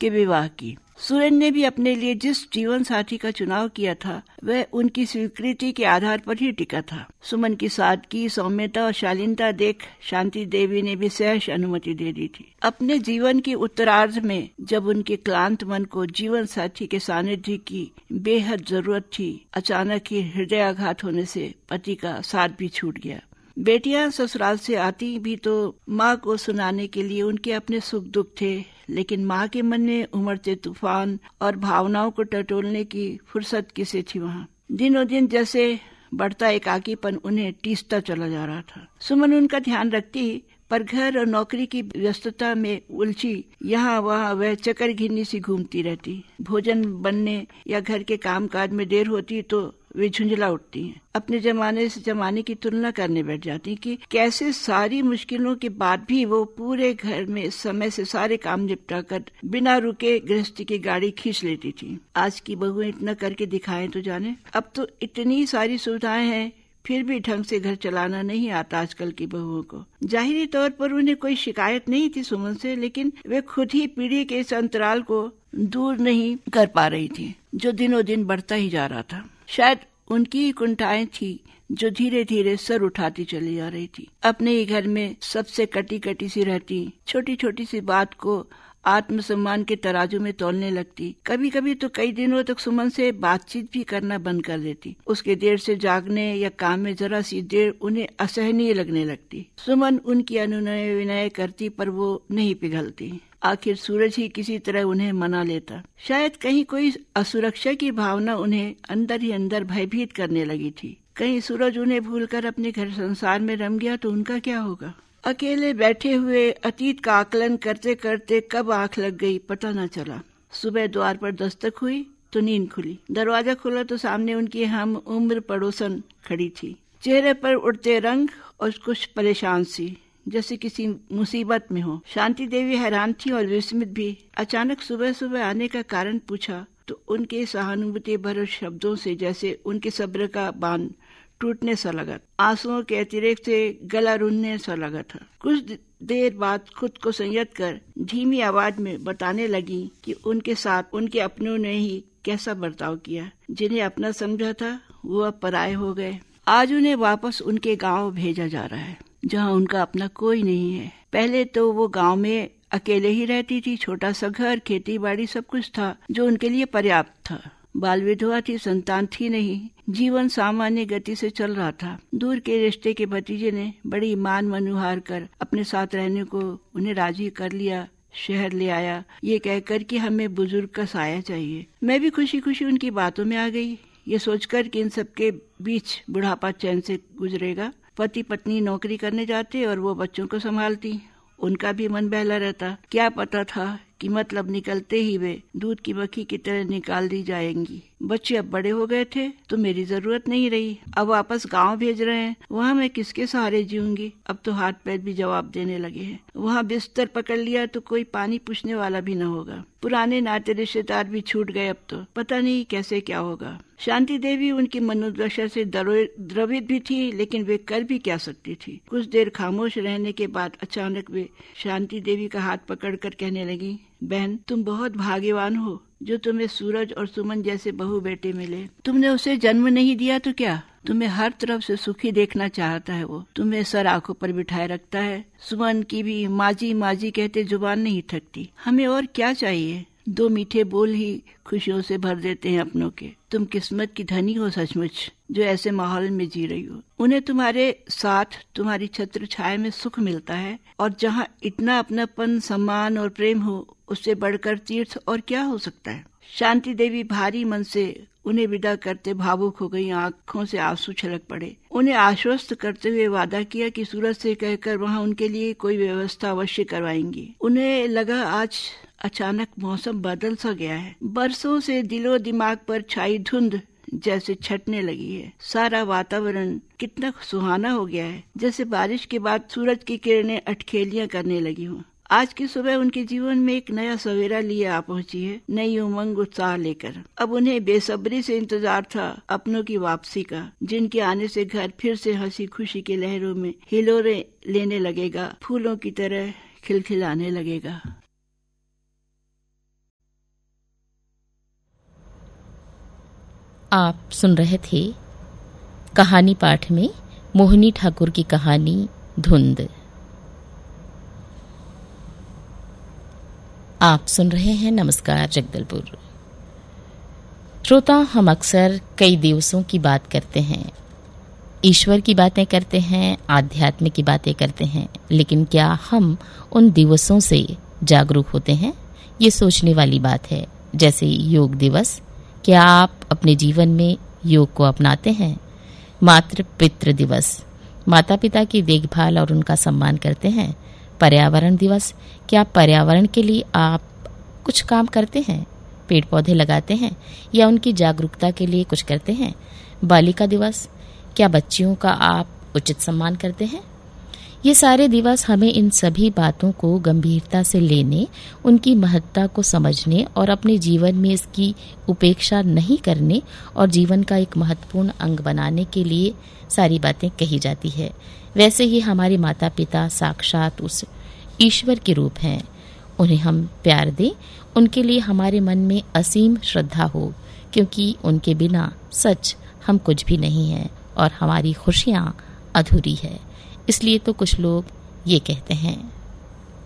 के विवाह की। सूरज ने भी अपने लिए जिस जीवन साथी का चुनाव किया था वह उनकी स्वीकृति के आधार पर ही टिका था। सुमन की सादगी, सौम्यता और शालीनता देख शांति देवी ने भी सहर्ष अनुमति दे दी थी। अपने जीवन के उत्तरार्ध में जब उनके क्लांत मन को जीवन साथी के सानिध्य की बेहद जरूरत थी, अचानक ही हृदयाघात होने से पति का साथ भी छूट गया। बेटियां ससुराल से आती भी तो माँ को सुनाने के लिए उनके अपने सुख दुख थे, लेकिन माँ के मन में उमड़ते तूफान और भावनाओं को टटोलने की फुर्सत किसे थी वहाँ। दिनों दिन जैसे बढ़ता एकाकीपन उन्हें टीसता चला जा रहा था। सुमन उनका ध्यान रखती, पर घर और नौकरी की व्यस्तता में उलझी यहाँ वहाँ वह चक्कर घिन्नी सी घूमती रहती। भोजन बनने या घर के कामकाज में देर होती तो वे झुंझला उठती हैं। अपने जमाने से जमाने की तुलना करने बैठ जाती कि कैसे सारी मुश्किलों के बाद भी वो पूरे घर में समय से सारे काम निपटा कर बिना रुके गृहस्थी की गाड़ी खींच लेती थी। आज की बहुएं इतना करके दिखाएं तो जाने। अब तो इतनी सारी सुविधाएं हैं, फिर भी ढंग से घर चलाना नहीं आता आजकल की बहुओं को। जाहिरी तौर पर उन्हें कोई शिकायत नहीं थी सुमन से, लेकिन वे खुद ही पीढ़ी के इस अंतराल को दूर नहीं कर पा रही थी जो दिनों दिन बढ़ता ही जा रहा था। शायद उनकी कुंठाएं थी जो धीरे धीरे सर उठाती चली जा रही थी। अपने ही घर में सबसे कटी कटी सी रहती, छोटी छोटी सी बात को आत्मसम्मान के तराजू में तौलने लगती। कभी कभी तो कई दिनों तक सुमन से बातचीत भी करना बंद कर देती। उसके देर से जागने या काम में जरा सी देर उन्हें असहनीय लगने लगती। सुमन उनकी अनुनय विनय करती, पर वो नहीं पिघलती। आखिर सूरज ही किसी तरह उन्हें मना लेता। शायद कहीं कोई असुरक्षा की भावना उन्हें अंदर ही अंदर भयभीत करने लगी थी। कहीं सूरज उन्हें भूलकर अपने घर संसार में रम गया तो उनका क्या होगा। अकेले बैठे हुए अतीत का आकलन करते करते कब आंख लग गई पता न चला। सुबह द्वार पर दस्तक हुई तो नींद खुली। दरवाजा खुला तो सामने उनकी हम उम्र पड़ोसन खड़ी थी। चेहरे पर उड़ते रंग और कुछ परेशान सी, जैसे किसी मुसीबत में हो। शांति देवी हैरान थी और विस्मित भी। अचानक सुबह सुबह आने का कारण पूछा तो उनके सहानुभूति भरे शब्दों से जैसे उनके सब्र का बांध टूटने सा लगा। आंसुओं के अतिरेक से गला रूंधने सा लगा था। कुछ देर बाद खुद को संयत कर धीमी आवाज में बताने लगी कि उनके साथ उनके अपनों ने ही कैसा बर्ताव किया। जिन्हें अपना समझा था वो अब पराये हो गए। आज उन्हें वापस उनके गांव भेजा जा रहा है जहां उनका अपना कोई नहीं है। पहले तो वो गांव में अकेले ही रहती थी। छोटा सा घर, खेती बाड़ी सब कुछ था जो उनके लिए पर्याप्त था। बाल विधवा थी, संतान थी नहीं। जीवन सामान्य गति से चल रहा था। दूर के रिश्ते के भतीजे ने बड़ी मान मनुहार कर अपने साथ रहने को उन्हें राजी कर लिया। शहर ले आया ये कहकर कि हमें बुजुर्ग का साया चाहिए। मैं भी खुशी खुशी उनकी बातों में आ गई, ये सोचकर कि इन सबके बीच बुढ़ापा चैन से गुजरेगा। पति पत्नी नौकरी करने जाते और वो बच्चों को संभालती। उनका भी मन बहला रहता। क्या पता था कि मतलब निकलते ही वे दूध की मक्खी की तरह निकाल दी जाएंगी। बच्चे अब बड़े हो गए थे तो मेरी जरूरत नहीं रही। अब वापस गांव भेज रहे हैं, वहाँ मैं किसके सहारे जीऊंगी। अब तो हाथ पैर भी जवाब देने लगे हैं। वहाँ बिस्तर पकड़ लिया तो कोई पानी पूछने वाला भी न होगा। पुराने नाते रिश्तेदार भी छूट गए। अब तो पता नहीं कैसे क्या होगा। शांति देवी उनकी मनोदशा से द्रवित भी थी, लेकिन वे कर भी क्या सकती थी। कुछ देर खामोश रहने के बाद अचानक वे शांति देवी का हाथ पकड़कर कहने लगी, बहन तुम बहुत भाग्यवान हो जो तुम्हें सूरज और सुमन जैसे बहू बेटे मिले। तुमने उसे जन्म नहीं दिया तो क्या, तुम्हें हर तरफ से सुखी देखना चाहता है। वो तुम्हें सर आंखों पर बिठाए रखता है। सुमन की भी माजी माजी कहते जुबान नहीं थकती। हमें और क्या चाहिए। दो मीठे बोल ही खुशियों से भर देते हैं अपनों के। तुम किस्मत की धनी हो सचमुच जो ऐसे माहौल में जी रही हो। उन्हें तुम्हारे साथ तुम्हारी छत्र छाया में सुख मिलता है, और जहाँ इतना अपनापन सम्मान और प्रेम हो उससे बढ़कर तीर्थ और क्या हो सकता है। शांति देवी भारी मन से उन्हें विदा करते भावुक हो गई। आंखों से आंसू छलक पड़े। उन्हें आश्वस्त करते हुए वादा किया कि सूरज से कहकर वहाँ उनके लिए कोई व्यवस्था अवश्य करवाएंगी। उन्हें लगा आज अचानक मौसम बदल सा गया है। बरसों से दिलो दिमाग पर छाई धुंध जैसे छटने लगी है। सारा वातावरण कितना सुहाना हो गया है, जैसे बारिश के बाद सूरज की किरणें अटखेलियां करने लगी हों। आज की सुबह उनके जीवन में एक नया सवेरा लिए आ पहुंची है, नई उमंग उत्साह लेकर। अब उन्हें बेसब्री से इंतजार था अपनों की वापसी का, जिनके आने से घर फिर से हंसी खुशी के लहरों में हिलोरे लेने लगेगा, फूलों की तरह खिलखिलाने लगेगा। आप सुन रहे थे कहानी पाठ में मोहिनी ठाकुर की कहानी धुंध। आप सुन रहे हैं नमस्कार जगदलपुर। श्रोता, हम अक्सर कई दिवसों की बात करते हैं, ईश्वर की बातें करते हैं, आध्यात्म की बातें करते हैं, लेकिन क्या हम उन दिवसों से जागरूक होते हैं? ये सोचने वाली बात है। जैसे योग दिवस, क्या आप अपने जीवन में योग को अपनाते हैं? मातृ पितृ दिवस, माता पिता की देखभाल और उनका सम्मान करते हैं। पर्यावरण दिवस, क्या पर्यावरण के लिए आप कुछ काम करते हैं? पेड़ पौधे लगाते हैं या उनकी जागरूकता के लिए कुछ करते हैं? बालिका दिवस, क्या बच्चियों का आप उचित सम्मान करते हैं? ये सारे दिवस हमें इन सभी बातों को गंभीरता से लेने, उनकी महत्ता को समझने और अपने जीवन में इसकी उपेक्षा नहीं करने और जीवन का एक महत्वपूर्ण अंग बनाने के लिए सारी बातें कही जाती है। वैसे ही हमारे माता पिता साक्षात उस ईश्वर के रूप हैं। उन्हें हम प्यार दें, उनके लिए हमारे मन में असीम श्रद्धा हो, क्योंकि उनके बिना सच हम कुछ भी नहीं है और हमारी खुशियाँ अधूरी है। इसलिए तो कुछ लोग ये कहते हैं,